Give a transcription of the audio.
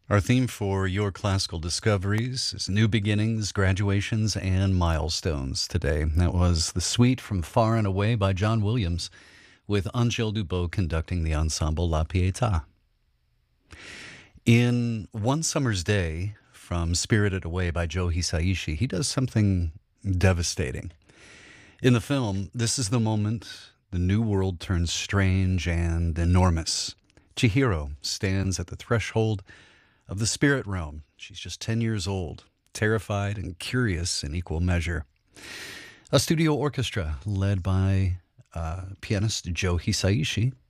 Our theme for your classical discoveries is new beginnings, graduations, and milestones today. That was The Suite from Far and Away by John Williams, with Angèle Dubot conducting the ensemble La Pietà. In One Summer's Day from Spirited Away by Joe Hisaishi, he does something devastating. In the film, this is the moment the new world turns strange and enormous. Chihiro stands at the threshold of the spirit realm. She's just 10 years old, terrified and curious in equal measure. A studio orchestra led by pianist Joe Hisaishi